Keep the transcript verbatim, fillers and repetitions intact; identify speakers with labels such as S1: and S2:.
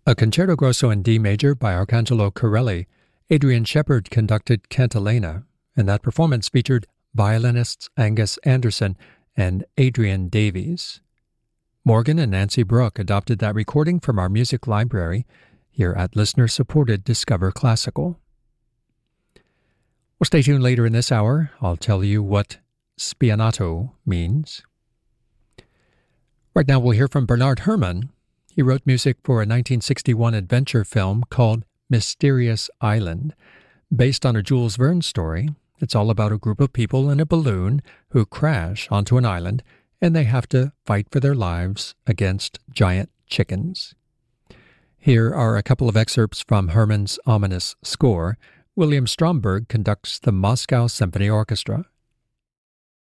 S1: A concerto grosso in D major by Arcangelo Corelli. Adrian Shepard conducted Cantilena, and that performance featured violinists Angus Anderson and Adrian Davies. Morgan and Nancy Brooke adopted that recording from our music library here at listener-supported Discover Classical. Well, stay tuned later in this hour. I'll tell you what spianato means. Right now we'll hear from Bernard Herrmann. He wrote music for a nineteen sixty-one adventure film called Mysterious Island. Based on a Jules Verne story, it's all about a group of people in a balloon who crash onto an island, and they have to fight for their lives against giant chickens. Here are a couple of excerpts from Herrmann's ominous score. William Stromberg conducts the Moscow Symphony Orchestra,